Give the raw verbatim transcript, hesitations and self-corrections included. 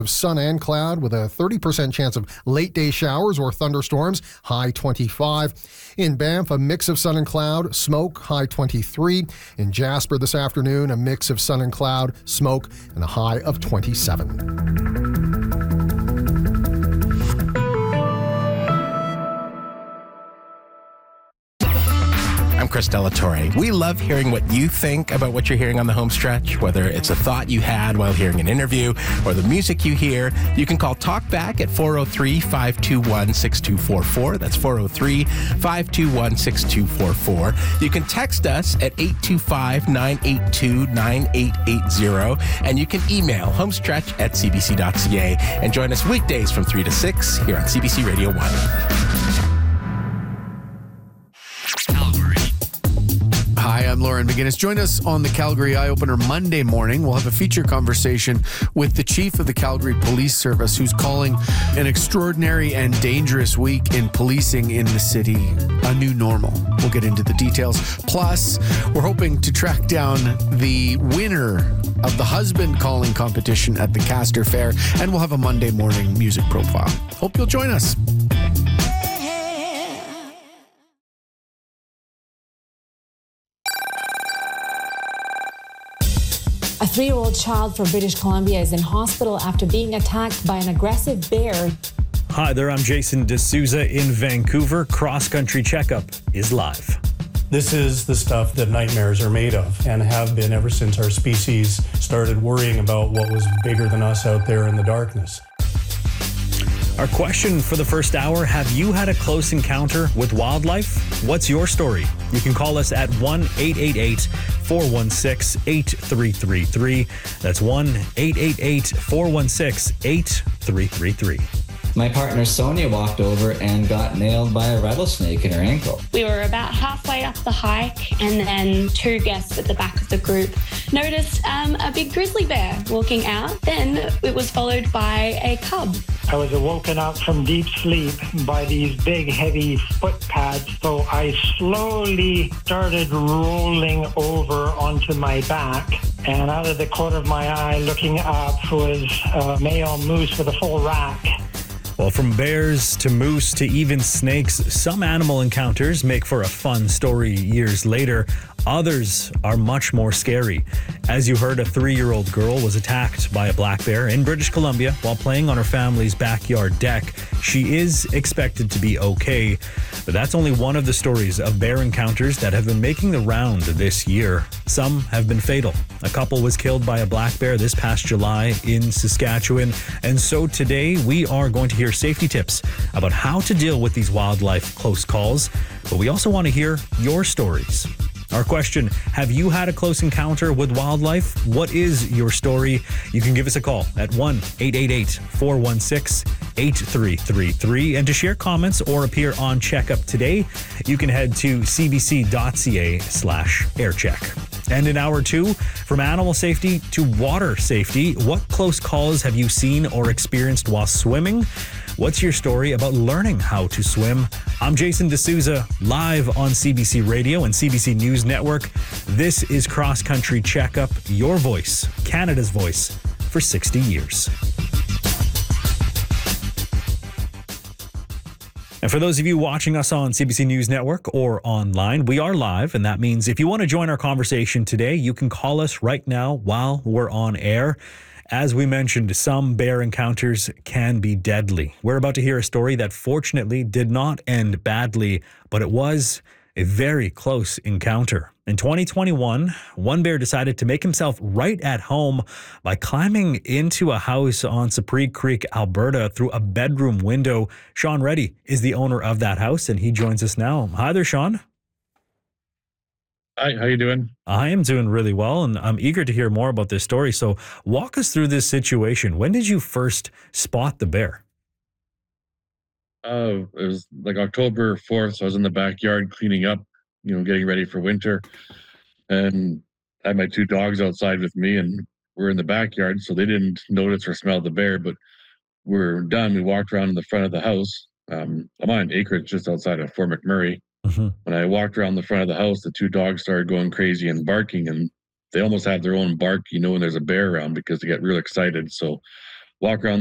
of sun and cloud with a thirty percent chance of late day showers or thunderstorms, high twenty-five. In Banff, a mix of sun and cloud, smoke, high twenty-three. In Jasper this afternoon, a mix of sun and cloud, smoke, and a high of twenty-seven. I'm Chris Delatorre. We love hearing what you think about what you're hearing on the home stretch, whether it's a thought you had while hearing an interview or the music you hear. You can call Talkback at four oh three, five two one, six two four four. That's four oh three, five two one, six two four four. You can text us at eight two five, nine eight two, nine eight eight zero. And you can email homestretch at c b c dot c a and join us weekdays from three to six here on C B C Radio one. Hi, I'm Lauren McGinnis. Join us on the Calgary Eye Opener Monday morning. We'll have a feature conversation with the chief of the Calgary Police Service, who's calling an extraordinary and dangerous week in policing in the city a new normal. We'll get into the details. Plus, we're hoping to track down the winner of the husband calling competition at the Castor Fair, and we'll have a Monday morning music profile. Hope you'll join us. A three-year-old child from British Columbia is in hospital after being attacked by an aggressive bear. Hi there, I'm Jason D'Souza in Vancouver. Cross Country Checkup is live. This is the stuff that nightmares are made of and have been ever since our species started worrying about what was bigger than us out there in the darkness. Our question for the first hour, have you had a close encounter with wildlife? What's your story? You can call us at one eight eight eight, four one six, eight three three three. That's one eight eight eight, four one six, eight three three three. My partner Sonia walked over and got nailed by a rattlesnake in her ankle. We were about halfway up the hike, and then two guests at the back of the group noticed um, a big grizzly bear walking out. Then it was followed by a cub. I was awoken up from deep sleep by these big, heavy foot pads, so I slowly started rolling over onto my back. And out of the corner of my eye, looking up, was a male moose with a full rack. Well, from bears to moose to even snakes, some animal encounters make for a fun story years later. Others are much more scary. As you heard, a three-year-old girl was attacked by a black bear in British Columbia while playing on her family's backyard deck. She is expected to be okay, but that's only one of the stories of bear encounters that have been making the round this year. Some have been fatal. A couple was killed by a black bear this past July in Saskatchewan, and so today we are going to hear safety tips about how to deal with these wildlife close calls, but we also want to hear your stories. Our question, have you had a close encounter with wildlife? What is your story? You can give us a call at one eight eight eight, four one six, eight three three three. And to share comments or appear on Checkup today, you can head to cbc.ca slash aircheck. And in hour two, from animal safety to water safety, what close calls have you seen or experienced while swimming? What's your story about learning how to swim? I'm Jason D'Souza, live on C B C Radio and C B C News Network. This is Cross Country Checkup, your voice, Canada's voice, for sixty years. And for those of you watching us on C B C News Network or online, we are live, and that means if you want to join our conversation today, you can call us right now while we're on air. As we mentioned, some bear encounters can be deadly. We're about to hear a story that fortunately did not end badly, but it was a very close encounter. In twenty twenty-one, one bear decided to make himself right at home by climbing into a house on Sapri Creek, Alberta, through a bedroom window. Sean Reddy is the owner of that house, and he joins us now. Hi there, Sean. Hi, how you doing? I am doing really well, and I'm eager to hear more about this story. So walk us through this situation. When did you first spot the bear? Uh, it was like October fourth, so I was in the backyard cleaning up, you know, getting ready for winter. And I had my two dogs outside with me, and we're in the backyard, so they didn't notice or smell the bear. But we're done. We walked around in the front of the house. Um, I'm on an acreage just outside of Fort McMurray. Mm-hmm. When I walked around the front of the house, the two dogs started going crazy and barking, and they almost have their own bark, you know, when there's a bear around, because they get real excited. So walk around